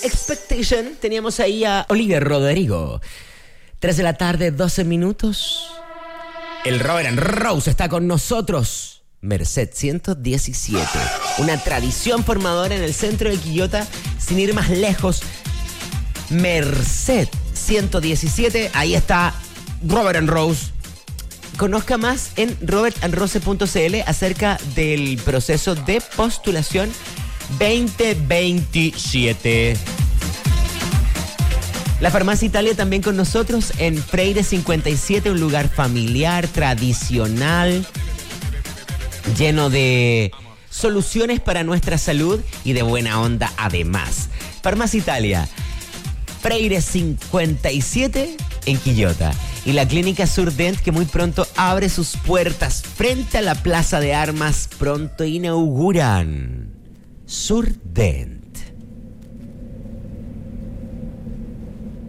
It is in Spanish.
Expectation. Teníamos ahí a Olivia Rodrigo. 3 de la tarde, 12 minutos. El Robert and Rose está con nosotros. Merced 117. Una tradición formadora en el centro de Quillota, sin ir más lejos. Merced 117. Ahí está Robert and Rose. Conozca más en robertandrose.cl acerca del proceso de postulación 2027. La Farmacia Italia también con nosotros en Freire 57, un lugar familiar, tradicional, lleno de soluciones para nuestra salud y de buena onda además. Farmacia Italia, Freire 57 en Quillota. Y la Clínica Surdent, que muy pronto abre sus puertas frente a la Plaza de Armas, pronto inauguran Surdent.